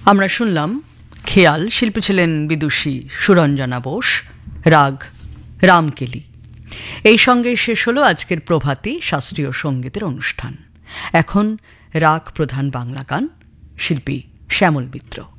আমরা শুনলাম খেয়াল, শিল্পী ছিলেন বিদুষী সুরঞ্জনা বোস, রাগ রামকেলি। এই সঙ্গে শেষ হলো আজকের প্রভাতী শাস্ত্রীয় সঙ্গীতের অনুষ্ঠান। এখন রাগ প্রধান বাংলা গান, শিল্পী শ্যামল মিত্র।